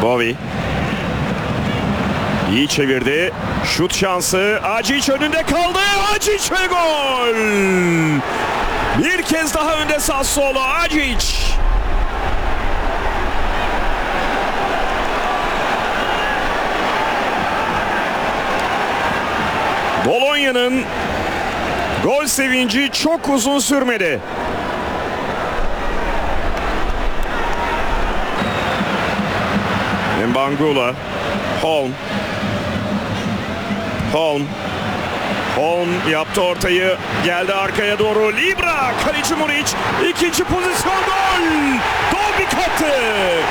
Bowie. İyi çevirdi. Şut şansı. Acic önünde kaldı. Acic ve gol. Bir kez daha önde Sassuolo. Acic. Bologna'nın gol sevinci çok uzun sürmedi. Mbangula. Holm yaptı ortayı. Geldi arkaya doğru. Libra. Kaleci Muric. İkinci pozisyon gol. Dolby kaptı.